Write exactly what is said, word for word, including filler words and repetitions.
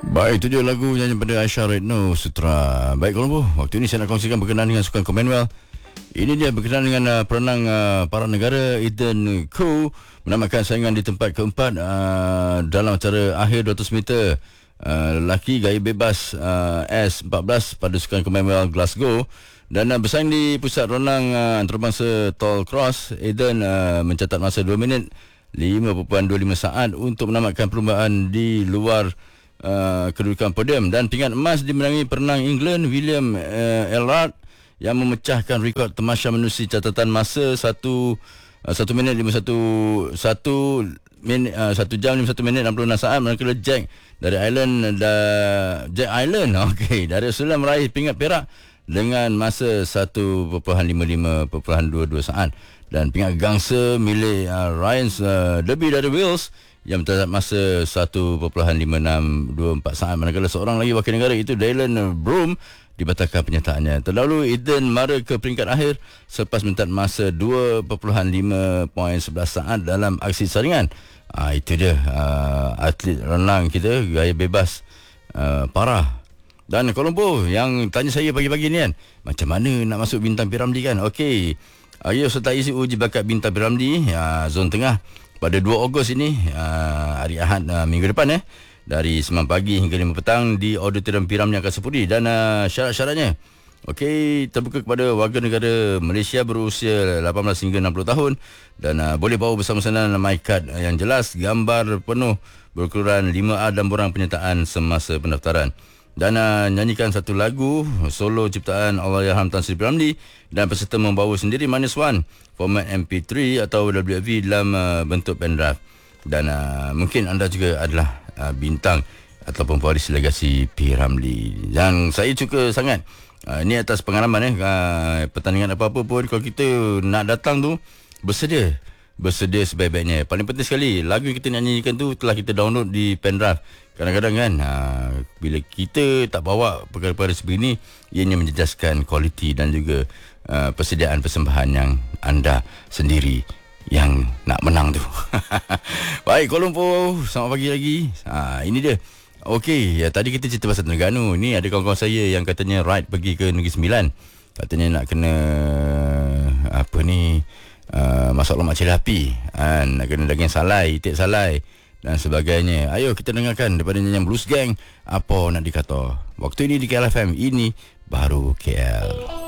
Baik, itu dia lagu nyanyi pada Aisyah Redno Sutra. Baik, Kolombo, waktu ini saya nak kongsikan berkenaan dengan sukan Commonwealth. Ini dia berkenaan dengan uh, perenang uh, para negara Eden Koo menamakan saingan di tempat keempat uh, dalam acara akhir dua ratus meter uh, lelaki gaya bebas uh, S empat belas pada sukan Commonwealth Glasgow. Dan uh, bersaing di pusat renang uh, antarabangsa tall cross, Eden uh, mencatat masa dua minit lima perpuluhan dua lima saat untuk menamatkan perlumbaan di luar Uh, kedudukan podium. Dan pingat emas dimenangi perenang England William uh, Elrod yang memecahkan rekod Tamasya menerusi catatan masa satu uh, satu minit lima satu satu minit uh, satu jam lima satu minit enam puluh enam saat, manakala Jack dari Ireland da, Jack Ireland okey dari Australia meraih pingat perak dengan masa satu perpuluhan lima lima perpuluhan dua dua saat. Dan pingat gangsa milik uh, Ryan uh, Derby dari Wales yang mencatat masa satu perpuluhan lima enam dua empat saat, manakala seorang lagi wakil negara itu Dylan Broom dibatalkan penyertaannya. Terdahulu Eden mara ke peringkat akhir selepas mencatat masa dua perpuluhan lima sebelas saat dalam aksi saringan. Ah, itu dia uh, atlet renang kita gaya bebas uh, parah. Dan Kolombo yang tanya saya pagi-pagi ni kan, macam mana nak masuk Bintang P. Ramlee kan? Okey, ayo sertai isi uji bakat Bintang P. Ramlee uh, zon tengah pada dua Ogos ini, uh, hari Ahad uh, minggu depan eh, dari sembilan pagi hingga lima petang di Auditorium P. Ramlee Angkasa Puteri. Dan uh, syarat-syaratnya okey, terbuka kepada warga negara Malaysia berusia lapan belas hingga enam puluh tahun dan uh, boleh bawa bersama sana my card yang jelas, gambar penuh berukuran lima A dan borang penyertaan semasa pendaftaran. Dan uh, nyanyikan satu lagu solo ciptaan Allahyarham Tan Sri P. Ramlee, dan peserta membawa sendiri minus one format M P tiga atau W F V dalam uh, bentuk pendrive. Dan uh, mungkin anda juga adalah uh, bintang ataupun pewaris legasi P. Ramlee. Dan saya suka sangat uh, ini atas pengalaman eh uh, pertandingan apa-apa pun, kalau kita nak datang tu bersedia bersedia sebaik-baiknya. Paling penting sekali, lagu yang kita nak nyanyikan tu telah kita download di pendrive. Kadang-kadang kan uh, bila kita tak bawa perkara-perkara sebegini, ianya menjejaskan kualiti dan juga uh, persediaan persembahan yang anda sendiri yang nak menang tu. Baik, Kolombo, selamat pagi lagi. Ha, ini dia. Okey, ya, tadi kita cerita pasal Terengganu. Ni ada kawan-kawan saya yang katanya ride pergi ke Negeri Sembilan. Katanya nak kena apa ni, uh, masak lemak cili api, kan? Nak kena daging salai, itik salai dan sebagainya. Ayo kita dengarkan daripada nyanyian Blues Gang, Apa Nak Dikata. Waktu ini di K L F M, ini baru K L.